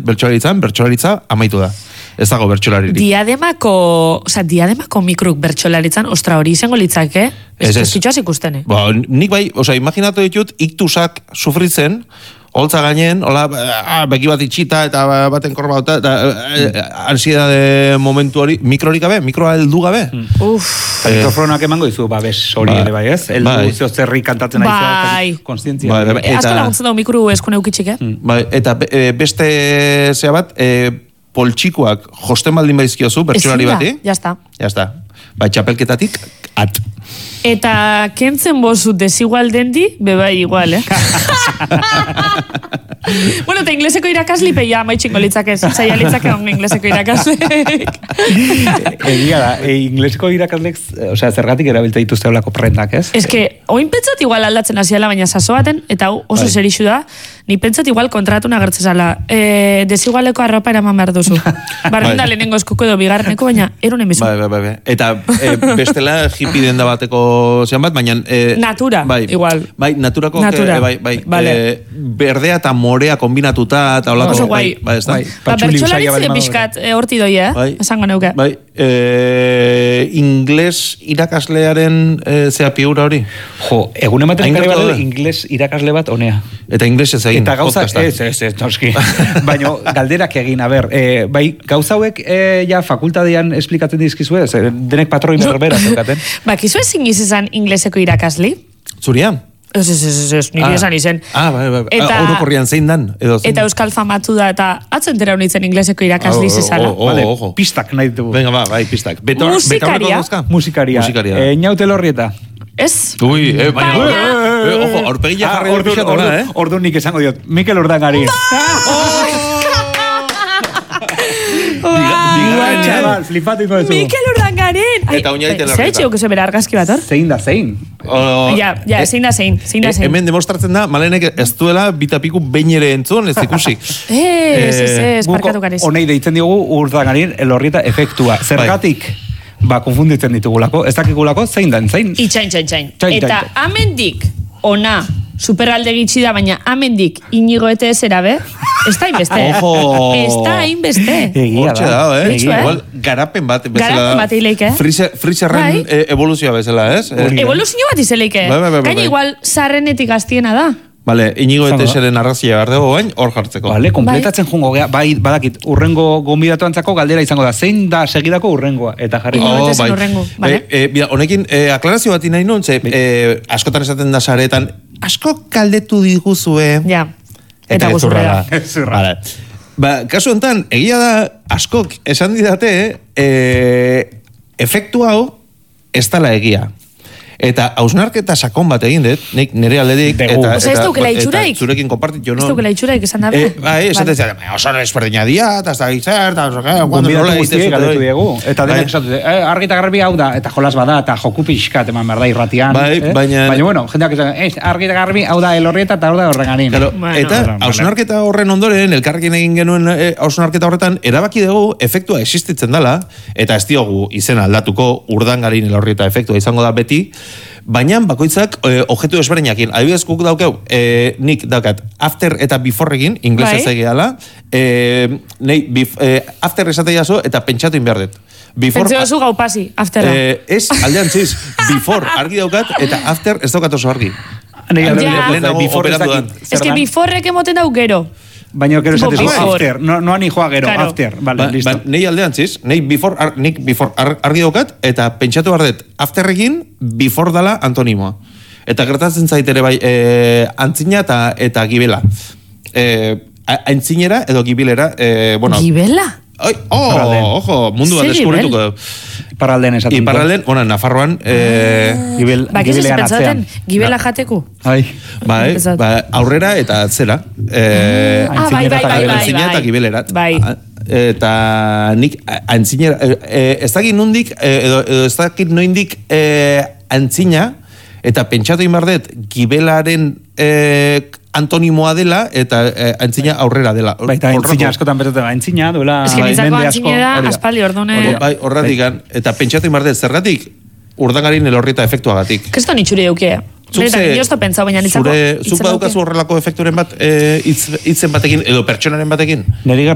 bertsolaritza amaitu da. Ez dago bertsolaririk. Diademako mikruk bertsolaritzan, ostra hori izango litzake, ez kitxoaz ikustene. Nik bai, imaginatu ditut, iktusak sufritzen, holtza gainen, beki bat itxita eta baten korba eta ansiedade momentu hori, mikroa heldu gabe. Mikrofonak emango dizu, babes hori ere bai, ez? Heldu zerri kantatzen ari konstientzia. Asko laguntzen dago mikro eskune ukitxik, Eta beste zea bat, poltsikoak josten baldin baizkiozu, bertsolari bati. Jazta. Txapelketatik, at. Eta kentzen bozu desigual dendi, bebai igual, Bueno, eta ingleseko irakasli peia maitxingo litzake, zaila litzake ongo ingleseko irakaslek. Egia da, ingleseko irakaslek, zergatik erabiltza dituzte olako prendak, ez? Ez que, oin pentsat igual aldatzen hasiala, baina saso baten, eta oso serixu da, ni pentsat igual kontratun agertzezala. Desigualeko arropa eraman behar duzu. Barrenda lehenengo eskuko edo bigarreneko, baina erun emizu. Eta bestela hippie denda bateko zean bat, baina... Natura, igual. Bai, naturako, berdea eta morea kombinatuta, eta holako... Oso guai. Bertxolaritze pixkat horti doi, esango neuke. Bai, ingles irakaslearen zea piura hori? Jo, egun ematen kare bat ingles irakasle bat honea. Eta inglesez egin, podcasta. Ez, noski. Baina galderak egin, bai, gauza hauek ja fakultadean esplikatzen dizkizue, denek patroi berbera zeukaten. Kizu ezin izan ingleseko irakasli? Zurian? Ez, nire esan izen. Orokorrian zein dan? Eta euskal famatu da, eta atzentera honitzen ingleseko irakasli zezala. Pistak nahi dugu. Venga, bai, pistak. Musikaria. Musikaria. Inaute Lorrieta. Ez? Ui, ojo, aurpegia jarri hor pixat hola, Ordu nik esango diot, Mikel Urdangarin. Mikel Urdangarin! Eta uñaite Lorrieta. Zer etxeuk eze bera argazki bat, hor? Zein da, zein? Ja, zein da zein. Hemen demostratzen da, Malenek ez duela bitapiku behin ere entzun, ez ikusi. Ez, parkatu gariz. Honei deitzen diogu Urdangarin Lorrieta efektua. Zergatik? Konfunditzen ditugulako, ez dakigulako, zein dan, zein? Itxain. Eta amendik, ona, superalde gitsi da, baina amendik inigo ete ezera, ez da inbeste. Ez da inbeste. Hortxe da, igual, garapen bat. Garapen bat eileike. Friserren evoluzioa bezala, ez? Evoluzio bat izeleike. Gaina igual, sarrenetik gaztiena da. Vale, Inigo Eteseren arrazia behar dugu bain, hor jartzeko. Vale, kompletatzen jungo gea, bai, badakit, urrengo gonbidatuantzako galdera izango da, zein da segidako urrengoa, eta jarri. Urrengo, vale. Honekin, aklarazio bat inahi nun, askotan esaten da saretan, asko kaldetu diguzue. Ja, eta guzurra da. Kasu enten, egia da, askok esan didate, efektu hau, ez dala egia. Eta hausnarketa sakon bat egin dut, nire aldedik, eta zurekin kompartit, jo no... Ez dukela itxuraik esan dabe? Esaten zera, oso esperdina dia, eta ez da gitzer, eta gombidatu guztiek galetu diegu. Eta denek esatu, argita garbi hau da, eta jolas bada, eta joku pixkat eman behar da irratian. Baina, bueno, jendeak esan, argita garbi hau da Elorrieta, eta hau da Urdangarin. Eta hausnarketa horren ondoren, elkarrekin egin genuen hausnarketa horretan, erabaki dugu efektua existitzen dela, eta ez diogu izena aldatuko Urdangarin Elorrieta efektua izango da beti, baina bakoitzak objektu desberdinekin. Adibidez guk daukeu, nik daukat after eta before egin, inglesez egiala, after esate jaso eta pentsatu inbehar dut. Pentsio zu gau pasi, aftera. Ez, aldean ziz, before argi daukat eta after ez daukat oso argi. Ez que beforek emoten dau gero. Baina gero esatezu after, no ani joa gero, after, vale, listo. Nei aldean ziz, nik before argi daukat, eta pentsatu bardet afterrekin before dala antonimoa. Eta gertatzen zaitere bai, antzina eta gibela. Antzinera edo gibilera, bueno... Gibela? Ojo, mundu bat deskubrituko du. Iparralden esaten. Iparralden, nafarroan... Gibilean atzean. Gibela jateku. Bai, aurrera eta atzera. Antzina eta gibelerat. Bai. Eta nik antzinera... Ez dakit nondik, edo ez dakit noindik antzina, eta pentsatu inbardet gibelaren antonimoa dela eta antzina aurrera dela. Baita antzina askotan betote antzina duela mende asko. Aspaldi ordune. Horratikan, eta pentsatu inbardet zergatik Urdangarin Elorrieta efektuagatik. Keston itxuri eukea. Yo esto pensaba baina nitzako. Zuk badukazu horrelako efekturen bat hitzen batekin edo pertsonaren batekin?